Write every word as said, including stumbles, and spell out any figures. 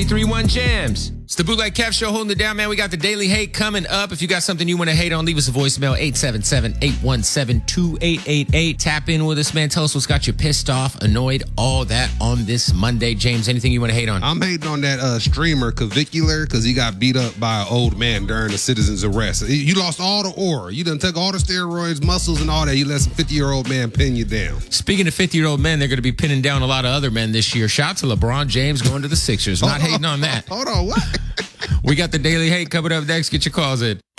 ninety-three point one Jams. It's the Bootleg Kev Show holding it down, man. We got the Daily Hate coming up. If you got something you want to hate on, leave us a voicemail, eight seven seven, eight one seven, two eight eight eight. Tap in with us, man. Tell us what's got you pissed off, annoyed, all that on this Monday. James, anything you want to hate on? I'm hating on that uh, streamer, Cavicular, because he got beat up by an old man during the citizen's arrest. You lost all the aura. You done took all the steroids, muscles, and all that. You let some fifty-year-old man pin you down. Speaking of fifty-year-old men, they're going to be pinning down a lot of other men this year. Shout out to LeBron James going to the Sixers. Not hating on that. Hold on, what? We got the Daily Hate coming up next. Get your calls in.